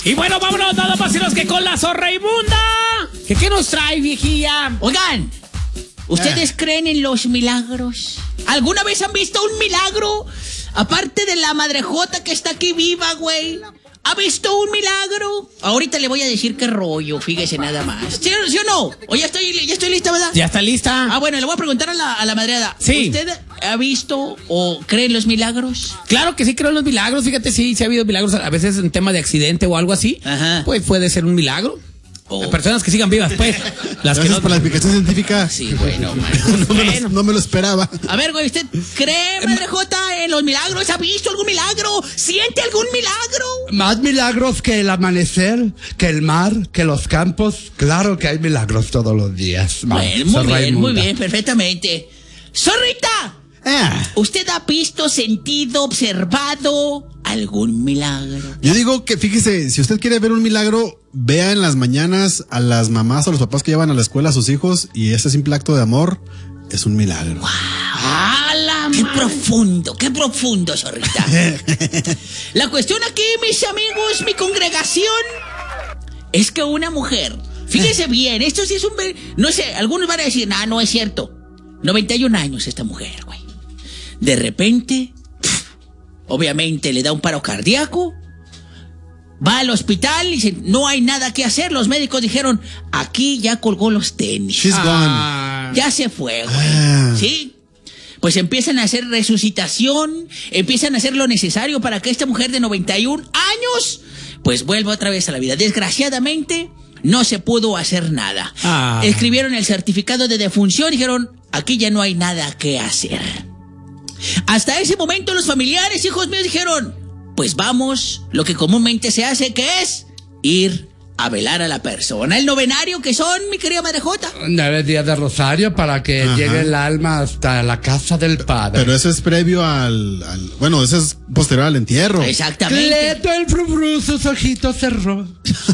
Y bueno, vámonos nada más y los que con la zorra inmunda. ¿Qué nos trae, viejilla? Oigan, ¿ustedes creen en los milagros? ¿Alguna vez han visto un milagro? Aparte de la madrejota que está aquí viva, güey. ¿Ha visto un milagro? Ahorita le voy a decir qué rollo, fíjese nada más. ¿Sí o no? ¿O ya estoy lista, verdad? Ya está lista. Ah, bueno, le voy a preguntar a la madreada. Sí. ¿Usted ha visto o cree en los milagros? Claro que sí creo en los milagros. Fíjate, sí ha habido milagros. A veces en tema de accidente o algo así. Ajá. Pues puede ser un milagro. Oh. Personas que sigan vivas, pues. Las que Gracias por la explicación científica. Sí, bueno. No me lo esperaba. A ver, güey, ¿usted cree, madrejota, en los milagros? ¿Ha visto algún milagro? ¿Siente algún milagro? Más milagros que el amanecer, que el mar, que los campos. Claro que hay milagros todos los días. Bueno, muy bien, perfectamente. ¡Zorrita! ¿Usted ha visto, sentido, observado algún milagro? Yo digo que, fíjese, si usted quiere ver un milagro, vea en las mañanas a las mamás o los papás que llevan a la escuela a sus hijos y ese simple acto de amor es un milagro. ¡Wow! ¡Qué profundo, zorrita! La cuestión aquí, mis amigos, mi congregación, es que una mujer, fíjese bien, esto sí es un... No sé, algunos van a decir, no es cierto. 91 años esta mujer, güey. De repente, obviamente le da un paro cardíaco, va al hospital y dice, no hay nada que hacer. Los médicos dijeron, aquí ya colgó los tenis. She's gone. Ya se fue, güey. ¿Sí? Pues empiezan a hacer resucitación, empiezan a hacer lo necesario para que esta mujer de 91 años, pues vuelva otra vez a la vida. Desgraciadamente, no se pudo hacer nada. Escribieron el certificado de defunción, dijeron, aquí ya no hay nada que hacer. Hasta ese momento los familiares, hijos míos, dijeron, pues vamos, lo que comúnmente se hace, que es ir a velar a la persona. El novenario que son, mi querida madrejota. 9 días de rosario para que llegue el alma hasta la casa del Padre. Pero eso es previo bueno, eso es posterior al entierro. Exactamente. Cleto el frufru, sus ojitos cerró.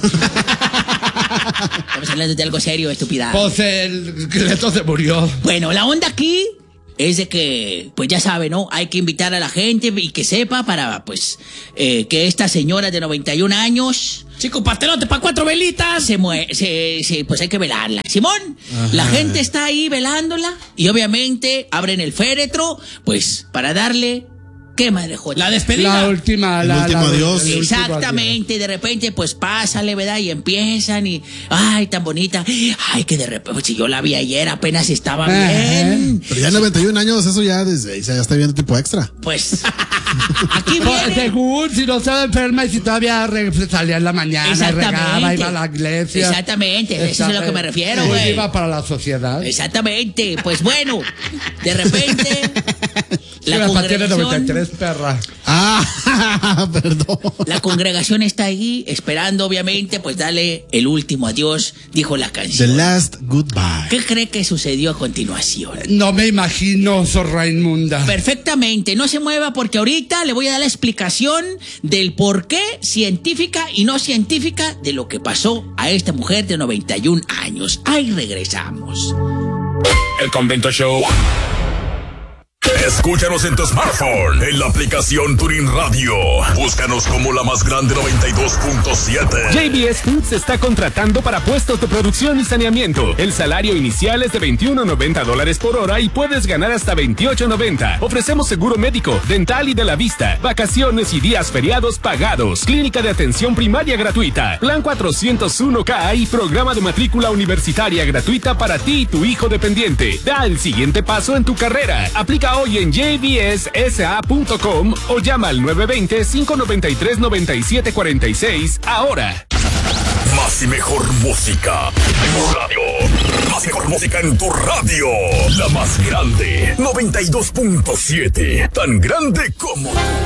Estamos hablando de algo serio, estúpida. Pues el Cleto se murió. Bueno, la onda aquí es de que, pues ya sabe, ¿no? Hay que invitar a la gente y que sepa para, pues, que esta señora de 91 años... Chico, pastelote para 4 velitas. Pues hay que velarla. Simón, la gente está ahí velándola y obviamente abren el féretro, pues, para darle... ¿Qué madrejota? La despedida. El último adiós. Exactamente, de repente pues pásale, ¿verdad? Y empiezan y, ay, tan bonita. Ay, que de repente, si yo la vi ayer apenas estaba bien. Pero ya 91 años, eso ya está viendo tipo extra. Pues, aquí viene. Según, si no estaba enferma y si todavía salía en la mañana y regaba, iba a la iglesia. Exactamente, eso es a lo que me refiero, güey. Iba para la sociedad. Exactamente, pues bueno, de repente... La congregación... 93, perra. Perdón. La congregación está ahí esperando, obviamente, pues darle el último adiós, dijo la canción. The last goodbye. ¿Qué cree que sucedió a continuación? No me imagino, zorra inmunda. Perfectamente, no se mueva porque ahorita le voy a dar la explicación del por qué científica y no científica de lo que pasó a esta mujer de 91 años. Ahí regresamos. El Convento Show. Escúchanos en tu smartphone, en la aplicación Tuning Radio. Búscanos como la más grande 92.7. JBS Foods está contratando para puestos de producción y saneamiento. El salario inicial es de $21.90 por hora y puedes ganar hasta $28.90. Ofrecemos seguro médico, dental y de la vista, vacaciones y días feriados pagados, clínica de atención primaria gratuita, plan 401K y programa de matrícula universitaria gratuita para ti y tu hijo dependiente. Da el siguiente paso en tu carrera. Aplica hoy en jbssa.com o llama al 920-593-9746 ahora. Más y mejor música en tu radio. Más y mejor música en tu radio. La más grande, 92.7. Tan grande como...